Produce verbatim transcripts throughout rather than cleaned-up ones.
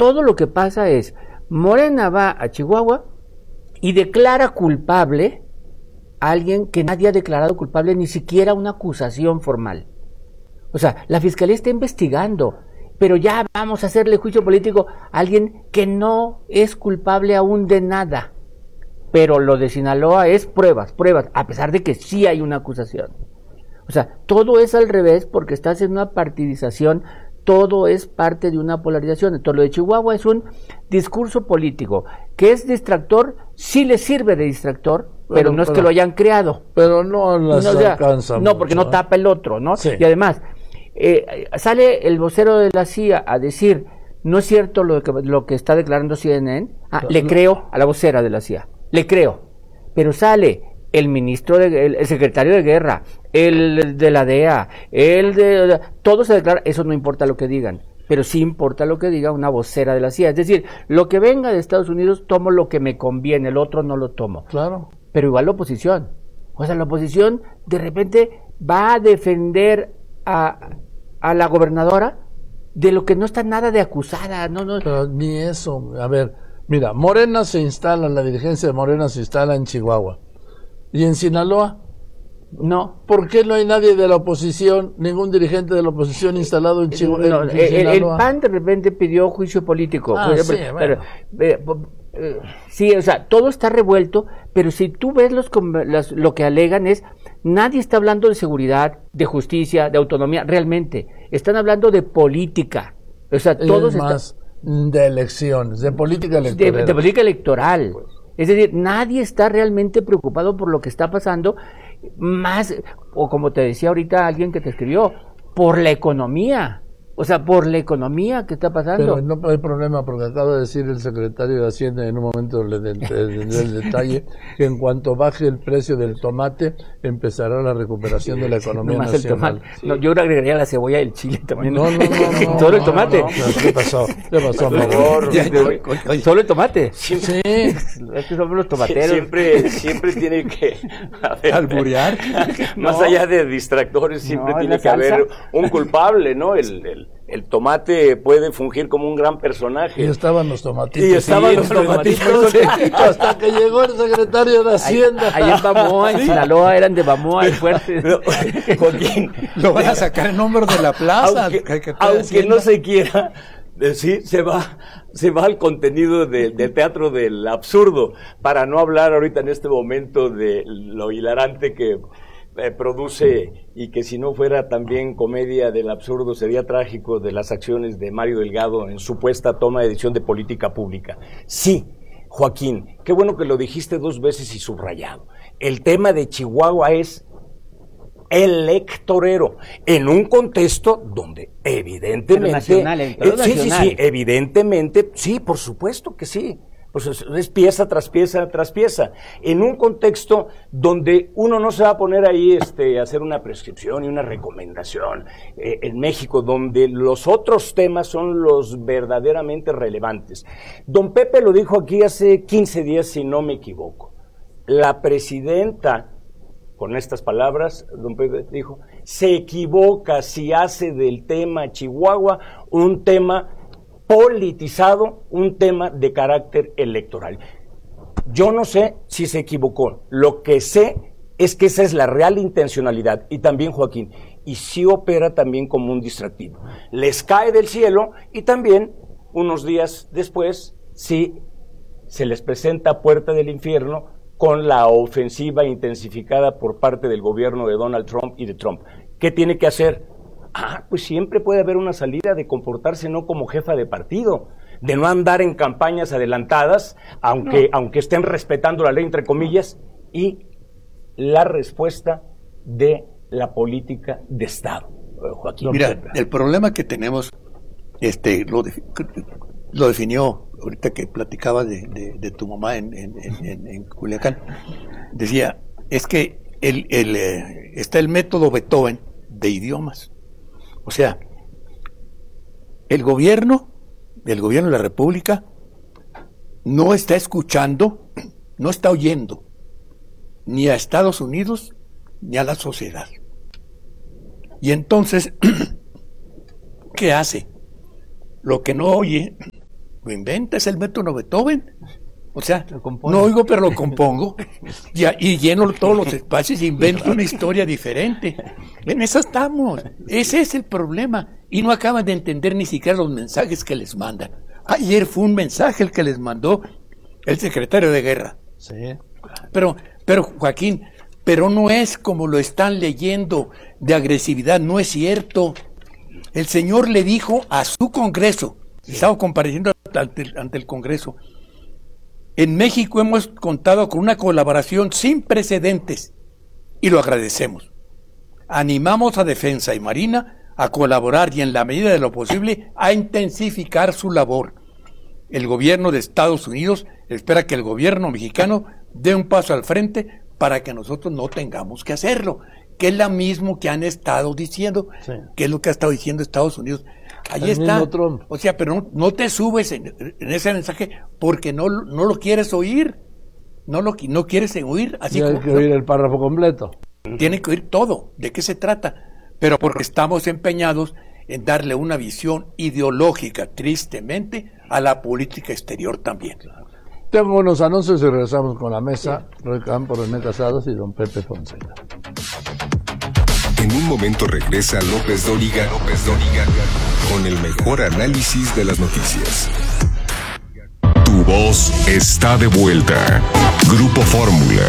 todo lo que pasa es, Morena va a Chihuahua y declara culpable a alguien que nadie ha declarado culpable, ni siquiera una acusación formal. O sea, la Fiscalía está investigando, pero ya vamos a hacerle juicio político a alguien que no es culpable aún de nada. Pero lo de Sinaloa es pruebas, pruebas, a pesar de que sí hay una acusación. O sea, todo es al revés porque estás en una partidización, todo es parte de una polarización. Entonces lo de Chihuahua es un discurso político, que es distractor, sí le sirve de distractor, pero, pero no es pero, que lo hayan creado. Pero no las no, o sea, alcanza No, mucho, porque no ¿eh? tapa el otro, ¿no? Sí. Y además, eh, sale el vocero de la C I A a decir, no es cierto lo que, lo que está declarando C N N. Ah, pero, le creo a la vocera de la C I A, le creo. Pero sale el ministro, de, el, el secretario de guerra, el de la D E A, el de... todo se declara, eso no importa lo que digan, pero sí importa lo que diga una vocera de la C I A. Es decir, lo que venga de Estados Unidos, tomo lo que me conviene, el otro no lo tomo. Claro. Pero igual la oposición. O sea, la oposición de repente va a defender a, a la gobernadora de lo que no está nada de acusada. No, no. Pero ni eso. A ver, mira, Morena se instala, la dirigencia de Morena se instala en Chihuahua. ¿Y en Sinaloa? No. ¿Por qué no hay nadie de la oposición, ningún dirigente de la oposición instalado en Chihuahua? No, el, el, el P A N de repente pidió juicio político. Ah, pero, sí, pero, bueno. pero, eh, sí, o sea, todo está revuelto, pero si tú ves los, las, lo que alegan es, nadie está hablando de seguridad, de justicia, de autonomía, realmente. Están hablando de política. O sea, todos es más, están, de elecciones, de política electoral. De, de política electoral. Pues. Es decir, nadie está realmente preocupado por lo que está pasando, más, o como te decía ahorita alguien que te escribió, por la economía. O sea, por la economía que está pasando. Pero no hay problema, porque acaba de decir el secretario de Hacienda, en un momento le tendré el detalle, que en cuanto baje el precio del tomate, empezará la recuperación de la economía no nacional. Sí. No, yo agregaría la cebolla y el chile también. No, no, no. no ¿Solo no, el tomate? No, no. ¿Qué pasó? ¿Qué pasó, por favor? ¿Solo el tomate? Sí. Es que somos los tomateros. Siempre, siempre tiene que haber... ¿Alburear? Más no. allá de distractores, siempre no, tiene que salsa. haber un culpable, ¿no? El... el El tomate puede fungir como un gran personaje. Y estaban los tomatitos. Y estaban sí, los tomatitos. tomatitos hasta que llegó el secretario de Hacienda. Ahí, ahí en Bamoa, en ¿Sí? Sinaloa, eran de Bamoa y fuertes. No, Joaquín. Lo van a sacar en nombre de la plaza. Aunque, que, que aunque no se quiera, sí, se va, se va al contenido de, del teatro del absurdo, para no hablar ahorita en este momento de lo hilarante que Eh, produce, y que si no fuera también comedia del absurdo sería trágico, de las acciones de Mario Delgado en supuesta toma de decisión de política pública. Sí, Joaquín, qué bueno que lo dijiste dos veces y subrayado. El tema de Chihuahua es electorero, en un contexto donde evidentemente... Nacional, eh, sí, sí, sí, evidentemente, sí, por supuesto que sí. Pues es pieza tras pieza tras pieza, en un contexto donde uno no se va a poner ahí este, a hacer una prescripción y una recomendación, eh, en México, donde los otros temas son los verdaderamente relevantes. Don Pepe lo dijo aquí hace quince días, si no me equivoco. La presidenta, con estas palabras, don Pepe dijo, se equivoca si hace del tema Chihuahua un tema politizado, un tema de carácter electoral. Yo no sé si se equivocó, lo que sé es que esa es la real intencionalidad, y también, Joaquín, y sí opera también como un distractivo. Les cae del cielo, y también, unos días después, sí se les presenta puerta del infierno con la ofensiva intensificada por parte del gobierno de Donald Trump y de Trump. ¿Qué tiene que hacer? Ah, pues siempre puede haber una salida de comportarse no como jefa de partido, de no andar en campañas adelantadas, aunque, no. aunque estén respetando la ley, entre comillas, y la respuesta de la política de Estado. Joaquín. Mira, el problema que tenemos, este, lo, de, lo definió ahorita que platicaba de, de, de tu mamá en, en, en, en Culiacán. Decía, es que el, el, eh, está el método Beethoven de idiomas. O sea, el gobierno, el gobierno de la República, no está escuchando, no está oyendo, ni a Estados Unidos, ni a la sociedad. Y entonces, ¿qué hace? Lo que no oye, lo inventa, es el método Beethoven. O sea, no oigo, pero lo compongo. y, y lleno todos los espacios y invento una historia diferente. En eso estamos. Ese es el problema. Y no acaban de entender ni siquiera los mensajes que les mandan. Ayer fue un mensaje el que les mandó el secretario de Guerra. Sí. Pero, pero Joaquín, pero no es como lo están leyendo de agresividad, no es cierto. El señor le dijo a su Congreso, estaba compareciendo ante el, ante el Congreso, en México hemos contado con una colaboración sin precedentes y lo agradecemos. Animamos a Defensa y Marina a colaborar y en la medida de lo posible a intensificar su labor. El gobierno de Estados Unidos espera que el gobierno mexicano dé un paso al frente para que nosotros no tengamos que hacerlo, que es lo mismo que han estado diciendo, sí. que es lo que ha estado diciendo Estados Unidos. Ahí el está, o sea, pero no, no te subes en, en ese mensaje porque no, no lo quieres oír, no lo no quieres oír. Así Tienes como, que oír el párrafo completo. Tiene que oír todo, de qué se trata, pero porque estamos empeñados en darle una visión ideológica, tristemente, a la política exterior también. Tengo unos anuncios y regresamos con la mesa. Roy Campos, René Casados y don Pepe Fonseca. En un momento regresa López Dóriga, López Dóriga, con el mejor análisis de las noticias. Tu voz está de vuelta. Grupo Fórmula.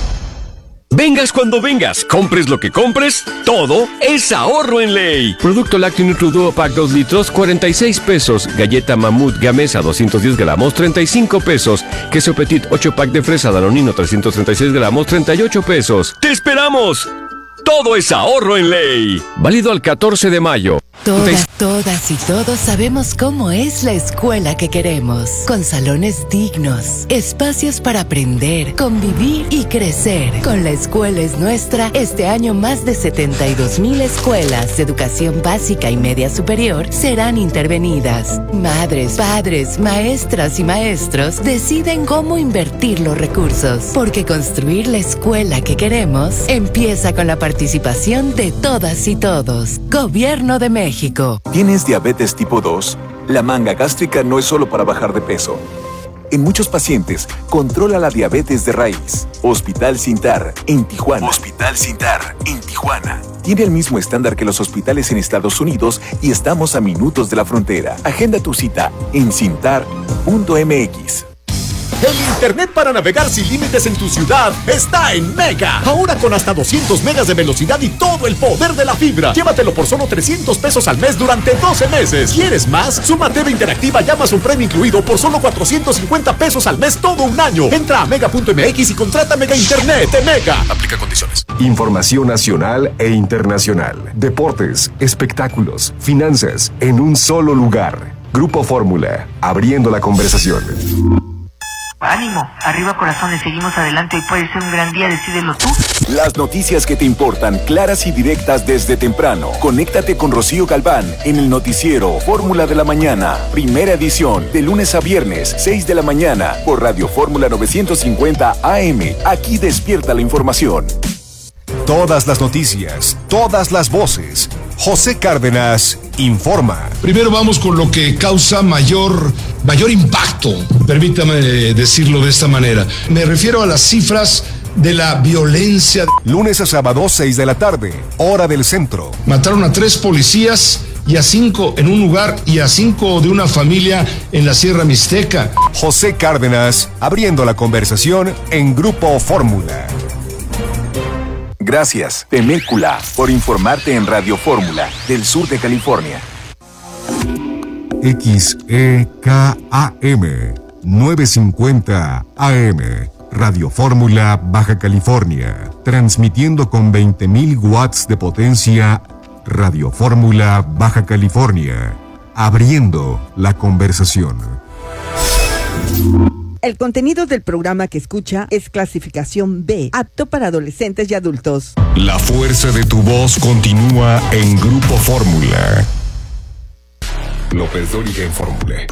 Vengas cuando vengas, compres lo que compres, todo es ahorro en ley. Producto lácteo Nutriduo Pack dos litros, cuarenta y seis pesos. Galleta Mamut Gamesa doscientos diez gramos, treinta y cinco pesos. Queso Petit ocho pack de fresa Danonino trescientos treinta y seis gramos, treinta y ocho pesos. ¡Te esperamos! Todo es ahorro en ley. Válido al catorce de mayo. Todas, todas y todos sabemos cómo es la escuela que queremos. Con salones dignos, espacios para aprender, convivir y crecer. Con La Escuela es Nuestra, este año más de setenta y dos mil escuelas de educación básica y media superior serán intervenidas. Madres, padres, maestras y maestros deciden cómo invertir los recursos. Porque construir la escuela que queremos empieza con la participación de todas y todos. Gobierno de México. ¿Tienes diabetes tipo dos? La manga gástrica no es solo para bajar de peso. En muchos pacientes, controla la diabetes de raíz. Hospital Sintar, en Tijuana. Hospital Sintar, en Tijuana. Tiene el mismo estándar que los hospitales en Estados Unidos y estamos a minutos de la frontera. Agenda tu cita en sintar punto m x. El internet para navegar sin límites en tu ciudad está en Mega. Ahora con hasta doscientos megas de velocidad y todo el poder de la fibra. Llévatelo por solo trescientos pesos al mes durante doce meses. ¿Quieres más? Suma T V Interactiva y Amazon Prime incluido por solo cuatrocientos cincuenta pesos al mes todo un año. Entra a mega punto m x y contrata Mega Internet de Mega. Aplica condiciones. Información nacional e internacional. Deportes, espectáculos, finanzas, en un solo lugar. Grupo Fórmula, abriendo la conversación. Ánimo, arriba corazones, seguimos adelante, hoy puede ser un gran día, decídelo tú. Las noticias que te importan, claras y directas desde temprano. Conéctate con Rocío Galván en el noticiero Fórmula de la Mañana, primera edición, de lunes a viernes, seis de la mañana, por Radio Fórmula novecientos cincuenta A M. Aquí despierta la información. Todas las noticias, todas las voces. José Cárdenas informa. Primero vamos con lo que causa mayor, mayor impacto, permítame decirlo de esta manera. Me refiero a las cifras de la violencia. Lunes a sábado, seis de la tarde, hora del centro. Mataron a tres policías y a cinco en un lugar y a cinco de una familia en la Sierra Mixteca. José Cárdenas, abriendo la conversación en Grupo Fórmula. Gracias, Temécula, por informarte en Radio Fórmula, del sur de California. X E K A M, novecientos cincuenta A M, Radio Fórmula, Baja California, transmitiendo con veinte mil watts de potencia, Radio Fórmula, Baja California, abriendo la conversación. El contenido del programa que escucha es clasificación B, apto para adolescentes y adultos. La fuerza de tu voz continúa en Grupo Fórmula. López Dóriga en Fórmula.